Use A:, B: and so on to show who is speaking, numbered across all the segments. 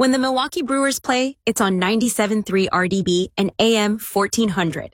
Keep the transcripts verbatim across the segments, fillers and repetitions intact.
A: When the Milwaukee Brewers play, it's on ninety-seven point three R D B and A M fourteen hundred.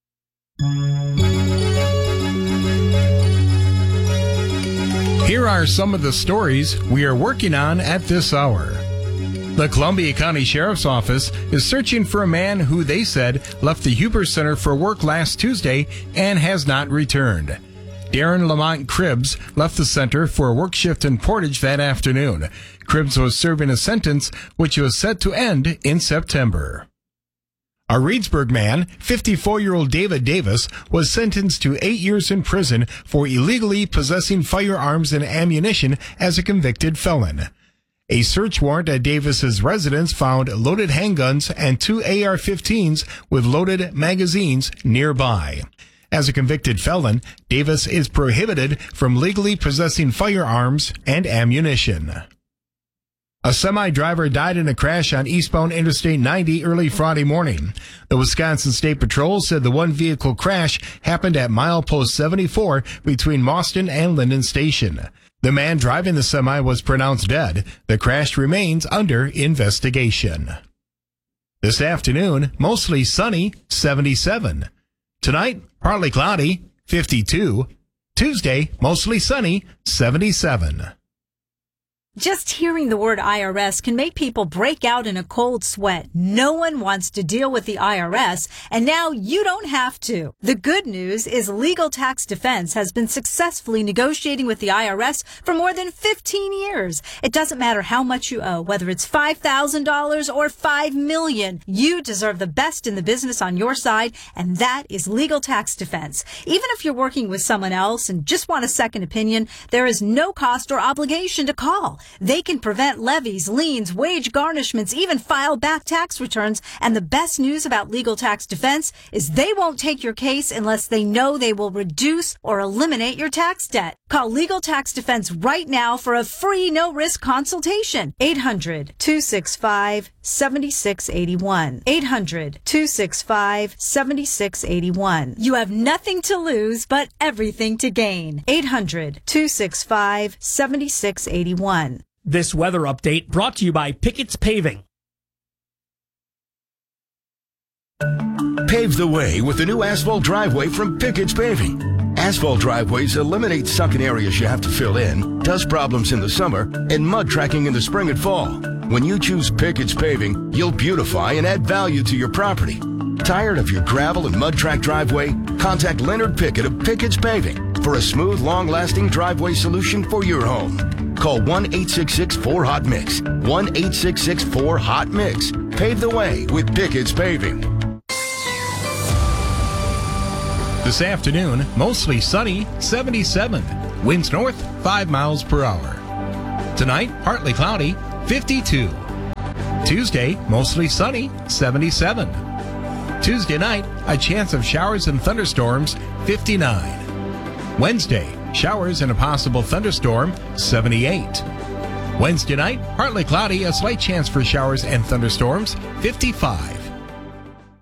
B: Here are some of the stories we are working on at this hour. The Columbia County Sheriff's Office is searching for a man who they said left the Huber Center for work last Tuesday and has not returned. Darren Lamont Cribbs left the center for a work shift in Portage that afternoon. Cribbs was serving a sentence which was set to end in September. A Reedsburg man, fifty-four-year-old David Davis, was sentenced to eight years in prison for illegally possessing firearms and ammunition as a convicted felon. A search warrant at Davis's residence found loaded handguns and two A R fifteens with loaded magazines nearby. As a convicted felon, Davis is prohibited from legally possessing firearms and ammunition. A semi-driver died in a crash on eastbound Interstate ninety early Friday morning. The Wisconsin State Patrol said the one-vehicle crash happened at milepost seventy-four between Mauston and Linden Station. The man driving the semi was pronounced dead. The crash remains under investigation. This afternoon, mostly sunny, seventy-seven. Tonight, partly cloudy, fifty-two. Tuesday, mostly sunny, seventy-seven.
C: Just hearing the word I R S can make people break out in a cold sweat. No one wants to deal with the I R S, and now you don't have to. The good news is Legal Tax Defense has been successfully negotiating with the I R S for more than fifteen years. It doesn't matter how much you owe, whether it's five thousand dollars or five million dollars. You deserve the best in the business on your side, and that is Legal Tax Defense. Even if you're working with someone else and just want a second opinion, there is no cost or obligation to call. They can prevent levies, liens, wage garnishments, even file back tax returns. And the best news about Legal Tax Defense is they won't take your case unless they know they will reduce or eliminate your tax debt. Call Legal Tax Defense right now for a free no-risk consultation. eight hundred, two six five, seven six eight one. eight hundred, two six five, seven six eight one. You have nothing to lose but everything to gain. eight hundred, two six five, seven six eight one.
D: This weather update brought to you by Pickett's Paving.
E: Pave the way with the new asphalt driveway from Pickett's Paving. Asphalt driveways eliminate sunken areas you have to fill in, dust problems in the summer, and mud tracking in the spring and fall. When you choose Pickett's Paving, you'll beautify and add value to your property. Tired of your gravel and mud track driveway? Contact Leonard Pickett of Pickett's Paving for a smooth, long-lasting driveway solution for your home. Call one eight six six four hot mix. one eight six six four hot mix. Pave the way with Pickett's Paving.
B: This afternoon, mostly sunny, seventy-seven. Winds north, five miles per hour. Tonight, partly cloudy, fifty-two. Tuesday, mostly sunny, seventy-seven. Tuesday night, a chance of showers and thunderstorms, fifty-nine. Wednesday, showers and a possible thunderstorm, seventy-eight. Wednesday night, partly cloudy, a slight chance for showers and thunderstorms, fifty-five.